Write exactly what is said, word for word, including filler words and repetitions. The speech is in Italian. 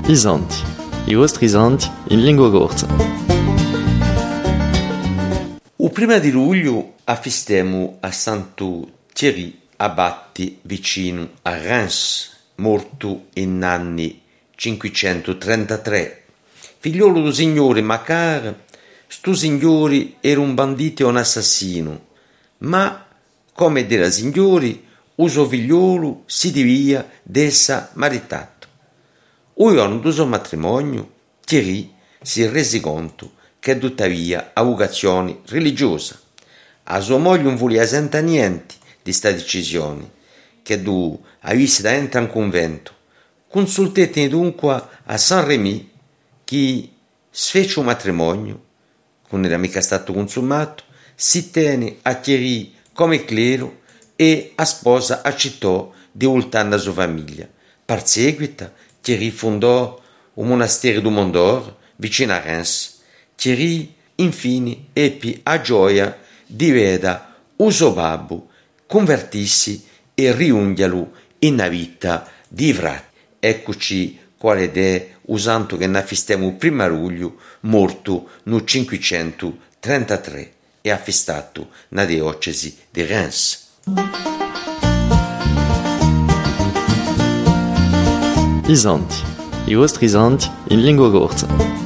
Isanti, i vostri isanti in lingua corsa. Il primo di luglio affistemo a Santo Thierry Abatti vicino a Reims, morto in anni cinquecentotrentatré. Figliolo del signore Macquart, sto signore era un bandito e un assassino, ma, come della signori, il suo figliolo si divia d'essa maritato. Un giorno del suo matrimonio, Thierry si rese conto che tuttavia ha vocazione religiosa. A sua moglie non voleva sentire niente di questa decisione, che du avesse da entrare in convento. Consultete dunque a Saint-Rémy, che sfece un matrimonio, che non era mica stato consumato, si tenne a Thierry come clero e a sposa accettò di voltare alla sua famiglia. Per seguito, Thierry fondò un monastero du Mont d'Or vicino a Reims. Thierry, infine, ebbe a gioia di vedere il suo babbo convertirsi e riungerlo in una vita di frate. Eccoci qual è il santo che ne affistiamo il primo luglio, morto nel cinquecentotrentatré e affistato nella diocesi di Reims. Isanti, i vostri isanti in lingua corsa.